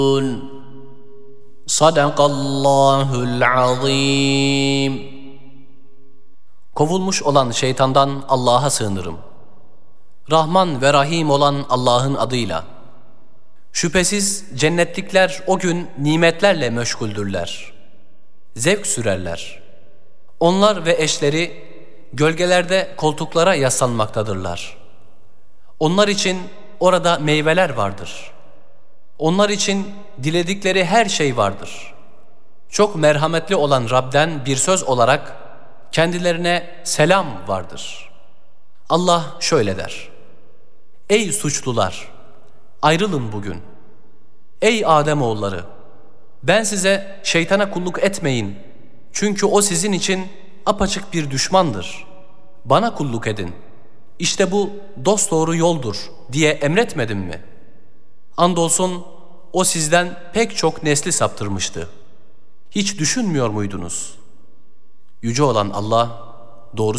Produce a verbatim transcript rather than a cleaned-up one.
Sadakallahul azim. Kovulmuş olan şeytandan Allah'a sığınırım. Rahman ve Rahim olan Allah'ın adıyla. Şüphesiz cennetlikler o gün nimetlerle meşguldürler. Zevk sürerler. Onlar ve eşleri gölgelerde koltuklara yaslanmaktadırlar. Onlar için orada meyveler vardır. Onlar için diledikleri her şey vardır. Çok merhametli olan Rab'den bir söz olarak kendilerine selam vardır. Allah şöyle der: Ey suçlular! Ayrılın bugün. Ey Ademoğulları! Ben size şeytana kulluk etmeyin. Çünkü o sizin için apaçık bir düşmandır. Bana kulluk edin. İşte bu dosdoğru yoldur diye emretmedim mi? Andolsun o sizden pek çok nesli saptırmıştı. Hiç düşünmüyor muydunuz? Yüce olan Allah doğru